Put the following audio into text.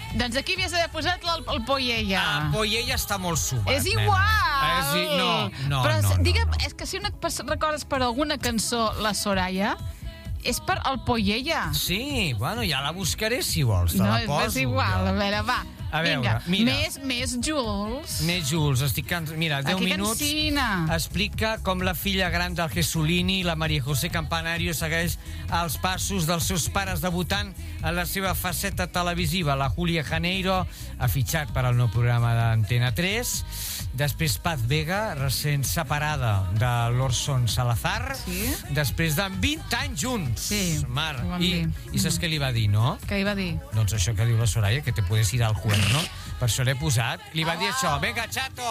Doncs aquí havies d'haver posat el Poyella. Poyella està molt subat. És igual. No. Però digue'm, és que si recordes per alguna cançó la Soraya, és per el Poyella. Sí, bueno, ja la buscaré si vols, te la poso. No, és igual, a veure, va. A veure, vinga, mira. Més Jules. Més Jules, estic cansat. Mira, 10 minuts. Explica com la filla gran del Jesulini, la María José Campanario, segueix els passos dels seus pares debutant en la seva faceta televisiva. La Julia Janeiro ha fitxat per al nou programa d'Antena 3. Després Paz Vega, recent separada de l'Orson Salazar. Sí. Després de 20 anys junts. Sí, Mar. I saps què li va dir, no? Què li va dir? Doncs això que diu la Soraya, que te puedes ir al juego, no? Per això l'he posat. Li va dir això. Vinga, chato!